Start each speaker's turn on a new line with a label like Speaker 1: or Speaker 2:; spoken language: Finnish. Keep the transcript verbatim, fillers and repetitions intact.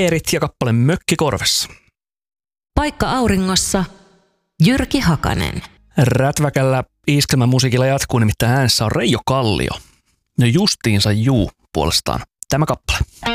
Speaker 1: Paperit ja kappale Mökki korvessa.
Speaker 2: Paikka auringossa, Jyrki Hakanen.
Speaker 1: Rätväkällä iskelmämusiikilla jatkuu, nimittäin äänessä on Reijo Kallio. No justiinsa juu puolestaan tämä kappale.